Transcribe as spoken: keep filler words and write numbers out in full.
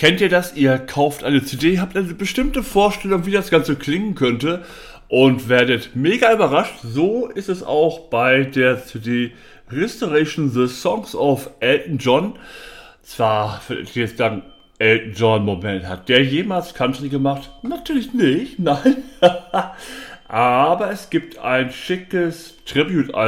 Kennt ihr das? Ihr kauft eine C D, habt eine bestimmte Vorstellung, wie das Ganze klingen könnte und werdet mega überrascht. So ist es auch bei der C D Restoration The Songs of Elton John. Zwar würde ich jetzt sagen, Elton John, Moment, hat der jemals Country gemacht? Natürlich nicht, nein. Aber es gibt ein schickes Tribute-Album